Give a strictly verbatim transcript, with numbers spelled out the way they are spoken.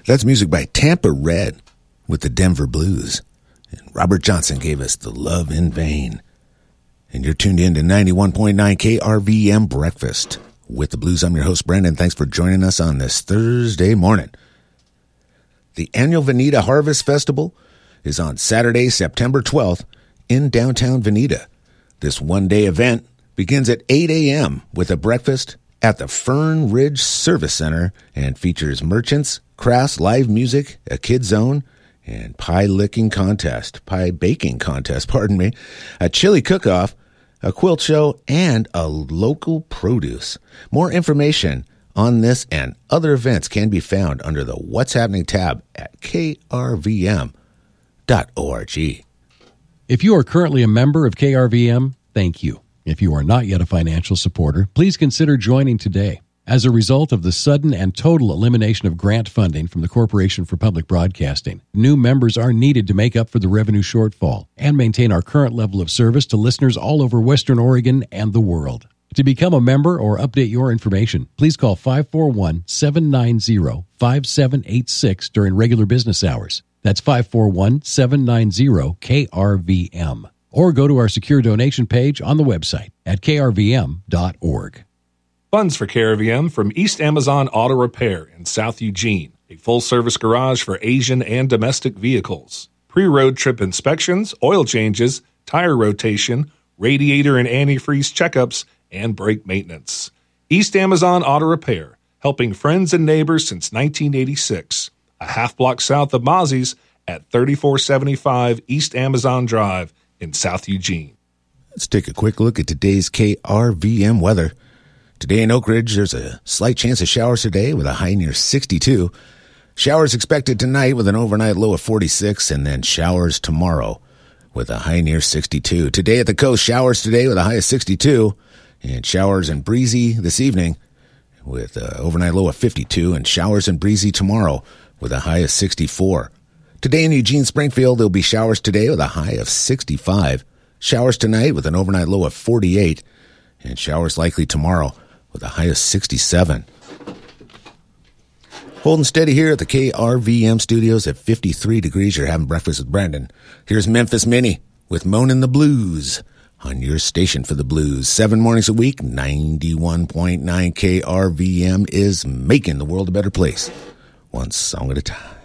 That's music by Tampa Red with the Denver Blues. And Robert Johnson gave us The Love in Vain. And you're tuned in to ninety-one point nine K R V M Breakfast with the Blues. I'm your host, Brendan. Thanks for joining us on this Thursday morning. The annual Veneta Harvest Festival is on Saturday, September twelfth in downtown Veneta. This one-day event begins at eight a.m. with a breakfast at the Fern Ridge Service Center and features merchants, crafts, live music, a kid zone, and pie licking contest, pie baking contest, pardon me, a chili cook-off, a quilt show, and a local produce. More information on this and other events can be found under the What's Happening tab at K R V M dot org. If you are currently a member of K R V M, thank you. If you are not yet a financial supporter, please consider joining today. As a result of the sudden and total elimination of grant funding from the Corporation for Public Broadcasting, new members are needed to make up for the revenue shortfall and maintain our current level of service to listeners all over Western Oregon and the world. To become a member or update your information, please call five four one, seven nine zero, five seven eight six during regular business hours. That's five four one, seven nine zero, K R V M. Or go to our secure donation page on the website at K R V M dot org. Funds for K R V M from East Amazon Auto Repair in South Eugene, a full-service garage for Asian and domestic vehicles. Pre-road trip inspections, oil changes, tire rotation, radiator and antifreeze checkups, and brake maintenance. East Amazon Auto Repair, helping friends and neighbors since nineteen eighty-six. A half block south of Mozzie's at thirty-four seventy-five East Amazon Drive in South Eugene. Let's take a quick look at today's K R V M weather. Today in Oak Ridge, there's a slight chance of showers today with a high near sixty-two. Showers expected tonight with an overnight low of forty-six, and then showers tomorrow with a high near sixty-two. Today at the coast, showers today with a high of sixty-two, and showers and breezy this evening with an overnight low of fifty-two, and showers and breezy tomorrow with a high of sixty-four. Today in Eugene, Springfield, there'll be showers today with a high of sixty-five. Showers tonight with an overnight low of forty-eight, and showers likely tomorrow with a high of sixty-seven. Holding steady here at the K R V M studios at fifty-three degrees. You're having breakfast with Brandon. Here's Memphis Minnie with Moanin' the Blues on your station for the blues. Seven mornings a week, ninety-one point nine K R V M is making the world a better place, one song at a time.